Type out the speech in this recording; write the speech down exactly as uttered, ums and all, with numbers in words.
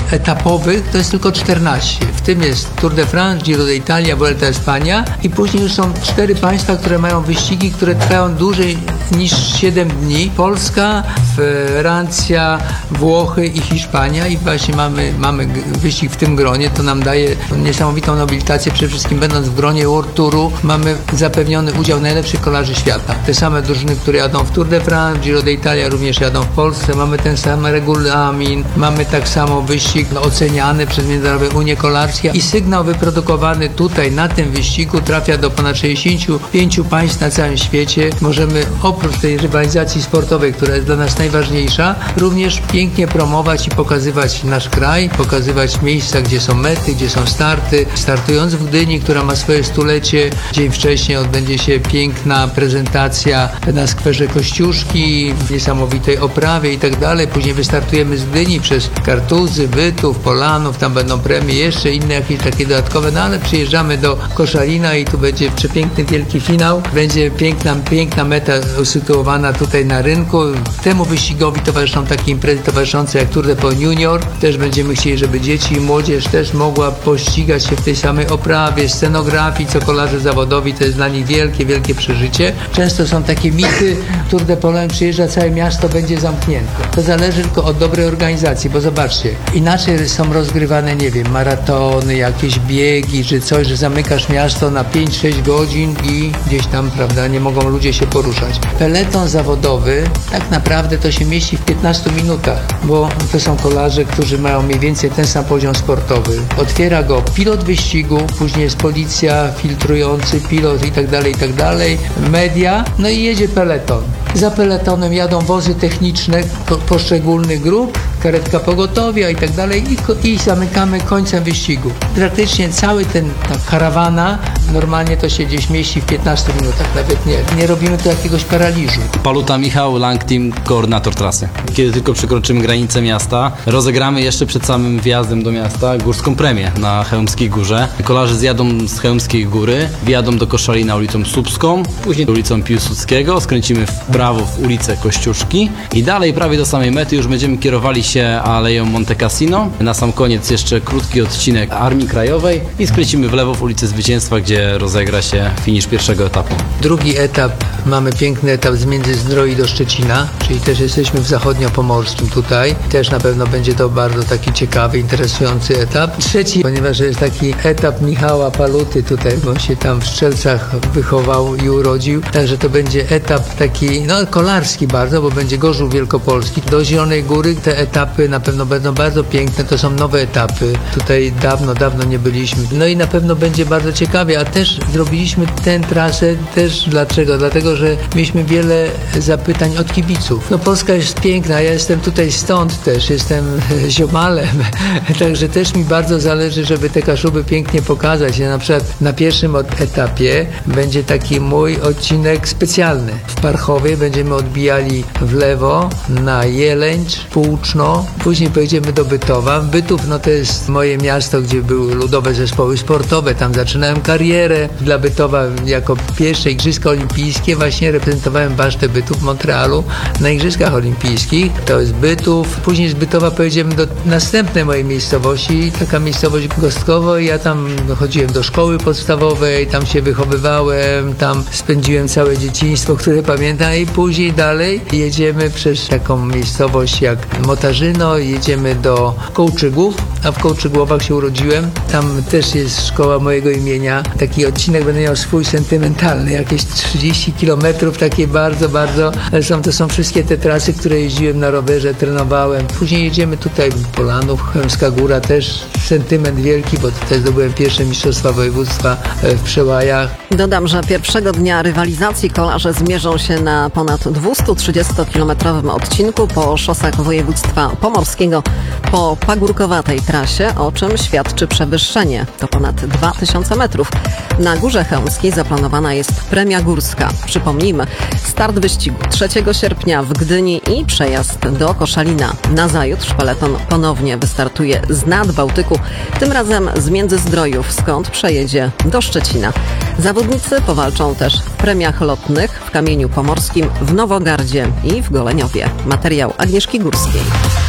etapowych to jest tylko czternaście. W tym jest Tour de France, Giro d'Italia, Vuelta a España i później już są cztery państwa, które mają wyścigi, które trwają dłużej niż siedem dni. Polska, Francja, Włochy i Hiszpania i właśnie mamy, mamy wyścig w tym gronie. To nam daje niesamowitą nobilitację. Przede wszystkim będąc w gronie World Touru mamy zapewniony udział najlepszych kolarzy świata. Te same drużyny, które jadą w Tour de France, Giro d'Italia również jadą w Polsce. Mamy ten sam regulamin, mamy tak samo wyścig oceniany przez Międzynarodową Unię Kolarską i sygnał wyprodukowany tutaj na tym wyścigu trafia do ponad sześćdziesięciu pięciu państw na całym świecie. Możemy oprócz tej rywalizacji sportowej, która jest dla nas najważniejsza, również pięknie promować i pokazywać nasz kraj, pokazywać miejsca, gdzie są mety, gdzie są starty. Startując w Gdyni, która ma swoje stulecie, dzień wcześniej odbędzie się piękna prezentacja na skwerze Kościuszki, w niesamowitej oprawie i tak dalej. Później wystartujemy z Gdyni przez Kartuzy, Bytów, Polanów, tam będą premie, jeszcze inne jakieś takie dodatkowe, no ale przyjeżdżamy do Koszalina i tu będzie przepiękny wielki finał. Będzie piękna, piękna meta usytuowana tutaj na rynku. Temu wyścigowi towarzyszą takie imprezy towarzyszące jak Tour de Pont Junior. Też będziemy chcieli, żeby dzieci i młodzież też mogła pościgać się w tej samej oprawie, scenografii, co kolarze zawodowi. To jest dla nich wielkie, wielkie przeżycie. Często są takie mity, Tour de Pologne przyjeżdża, całe miasto będzie zamknięte. To zależy tylko od dobrej organizacji, bo zobaczcie, inaczej są rozgrywane, nie wiem, maratony, jakieś biegi, czy coś, że zamykasz miasto na pięć sześć godzin i gdzieś tam, prawda, nie mogą ludzie się poruszać. Peleton zawodowy tak naprawdę to się mieści w piętnastu minutach, bo to są kolarze, którzy mają mniej więcej ten sam poziom sportowy. Otwiera go pilot wyścigu, później jest policja, filtrujący pilot i tak dalej, i tak dalej, media, no i jedzie peleton. Za peletonem jadą wozy techniczne po, poszczególnych grup, karetka pogotowia i tak dalej i, i zamykamy końcem wyścigu. Praktycznie cały ten, ta karawana normalnie to się gdzieś mieści w piętnastu minutach, nawet nie. Nie robimy tu jakiegoś paraliżu. Paluta Michał, Lang Team, koordynator trasy. Kiedy tylko przekroczymy granicę miasta, rozegramy jeszcze przed samym wjazdem do miasta górską premię na Chełmskiej Górze. Kolarze zjadą z Chełmskiej Góry, wjadą do Koszalina ulicą Słupską, później ulicą Piłsudskiego, skręcimy w prawo w ulicę Kościuszki i dalej prawie do samej mety już będziemy kierowali się Aleją Monte Cassino. Na sam koniec jeszcze krótki odcinek Armii Krajowej i skręcimy w lewo w ulicę Zwycięstwa, gdzie rozegra się finisz pierwszego etapu. Drugi etap, mamy piękny etap z Międzyzdroi do Szczecina, czyli też jesteśmy w zachodniopomorskim tutaj. Też na pewno będzie to bardzo taki ciekawy, interesujący etap. Trzeci, ponieważ jest taki etap Michała Paluty tutaj, bo on się tam w Strzelcach wychował i urodził, także to będzie etap taki, no kolarski bardzo, bo będzie Gorzów Wielkopolski. Do Zielonej Góry te etapy na pewno będą bardzo piękne, to są nowe etapy. Tutaj dawno, dawno nie byliśmy. No i na pewno będzie bardzo ciekawie, a też zrobiliśmy tę trasę też dlaczego? Dlatego, że mieliśmy wiele zapytań od kibiców. No Polska jest piękna, ja jestem tutaj stąd też, jestem ziomalem, także też mi bardzo zależy, żeby te Kaszuby pięknie pokazać. Ja na przykład na pierwszym etapie będzie taki mój odcinek specjalny. W Parchowie będziemy odbijali w lewo na Jelęcz, Płuczno, później pojedziemy do Bytowa. Bytów, no to jest moje miasto, gdzie były ludowe zespoły sportowe, tam zaczynałem karierę. Dla Bytowa jako pierwsze Igrzyska Olimpijskie właśnie reprezentowałem Basztę Bytów w Montrealu na Igrzyskach Olimpijskich. To jest Bytów. Później z Bytowa pojedziemy do następnej mojej miejscowości, taka miejscowość Gostkowo. Ja tam chodziłem do szkoły podstawowej, tam się wychowywałem, tam spędziłem całe dzieciństwo, które pamiętam i później dalej jedziemy przez taką miejscowość jak Motarzyno, jedziemy do Kołczygłów, a w Kołczygłowach się urodziłem. Tam też jest szkoła mojego imienia. Taki odcinek będę miał swój sentymentalny, jakieś trzydzieści kilometrów, takie bardzo, bardzo, ale są, to są wszystkie te trasy, które jeździłem na rowerze, trenowałem. Później jedziemy tutaj Polanów, Chełmska Góra, też sentyment wielki, bo tutaj zdobyłem pierwsze mistrzostwa województwa w Przełajach. Dodam, że pierwszego dnia rywalizacji kolarze zmierzą się na ponad dwustutrzydziestokilometrowym odcinku po szosach województwa pomorskiego po pagórkowatej trasie, o czym świadczy przewyższenie. To ponad dwa tysiące metrów. Na Górze Chełmskiej zaplanowana jest premia górska. Przypomnijmy, start wyścigu trzeciego sierpnia w Gdyni i przejazd do Koszalina. Nazajutrz peleton ponownie wystartuje z nad Bałtyku, tym razem z Międzyzdrojów, skąd przejedzie do Szczecina. Zawodnicy powalczą też w premiach lotnych w Kamieniu Pomorskim, w Nowogardzie i w Goleniowie. Materiał Agnieszki Górskiej.